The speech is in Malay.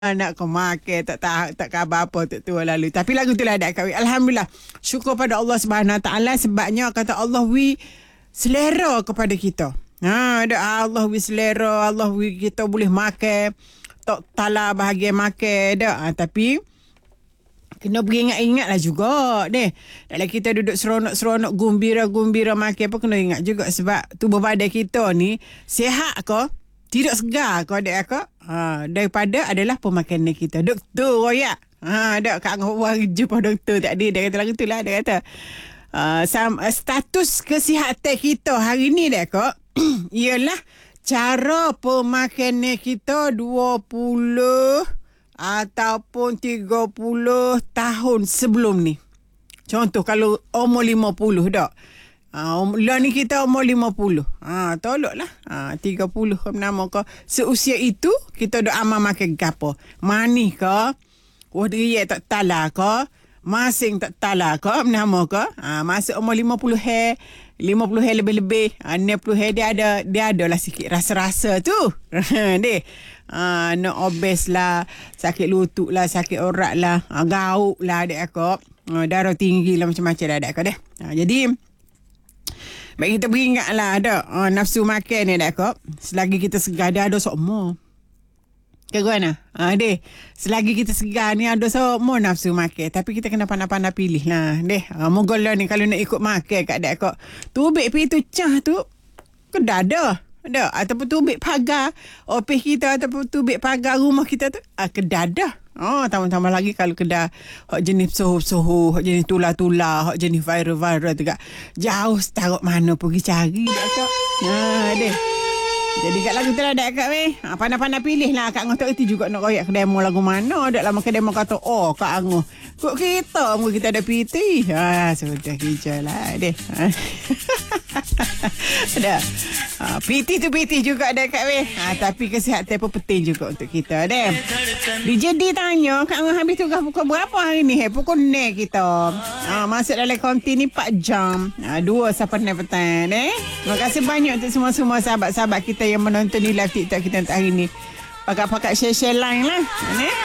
Nak kau makan tak khabar apa tu lalu. Tapi lagu tu lah ada kawin. Alhamdulillah. Syukur pada Allah Subhanahu Wa Taala sebabnya kata Allah selera kepada kita. Ada Allah selera, Allah kita boleh makan. Tak tala bahagia makan dah. Tapi kena beringat-ingat lah juga deh. Dalam kita duduk seronok-seronok gumbira makan apa kena ingat juga sebab tubuh badan kita ni sihat ke? Tidak segar kau adik aku. Daripada adalah pemakanan kita. Doktor royak. Dak kat orang jumpa doktor tadi dia kata lagu tu lah dia kata. Status kesihatan kita hari ni dak kau ialah cara pemakanan kita 20 ataupun 30 tahun sebelum ni. Contoh kalau umur 50 dak. Lah ni kita umur 50. Toloklah. 30 nama kau. Seusia itu kita duk amal makan gapo? Manis ke? Wadriyak tak tala ke? Masing tak tala ke? Nama ke? Masuk umur 50 lebih-lebih. 60 dia ada lah sikit rasa-rasa tu. Deh. Nak obes lah, sakit lutut lah, sakit orat lah, gauk lah adik aku. Darah tinggi lah macam-macam lah adik aku deh. Jadi baik kita beringatlah ada nafsu makan ni dak kok. Selagi kita segar dia ada sokmo. Kagana? Deh. Selagi kita segar ni ada sokmo nafsu makan. Tapi kita kena pandai-pandai pilih lah. Deh. Mogolah ni kalau nak ikut makan kat dak kok. Tubik pi tu cah tu kedada. Ada ataupun tubik pagar opeh kita ataupun tubik pagar rumah kita tu kedada. Tambah-tambah lagi kalau kedai hak jenis sohu-sohu, hak jenis tular-tular, hak jenis viral-viral tu kak. Jauh setaruk mana pergi cari dak kak. Deh. Jadi kat lagu tu lah dak kak weh. Pandai-pandai pilih lah kak ngotok itu juga nak royak kedai mo lagu mana. Dak lama kedai mo kata kak angoh. Kok kita ada piti. Sudah hijau lah deh. Ada. Piti tu piti juga dah kat weh. Tapi kesihatan pun penting juga untuk kita deh. DJ D tanya Kak Angah habis tugas pukul berapa hari ni? Pukul 9 kita. Masuk dalam konti ni 4 jam. 2 sampai 9 petang deh. Terima kasih banyak untuk semua sahabat-sahabat kita yang menonton di live TikTok kita hari ni. Pakat-pakat share-share line lah.